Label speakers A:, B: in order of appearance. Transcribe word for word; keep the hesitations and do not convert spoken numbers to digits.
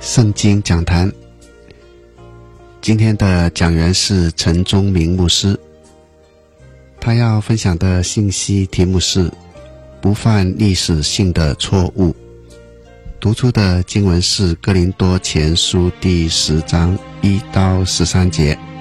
A: 圣经讲坛。今天的讲员是陈宗明牧师，他要分享的信息题目是不犯历史性的错误。读出的经文是哥林多前书第十章一到十三节。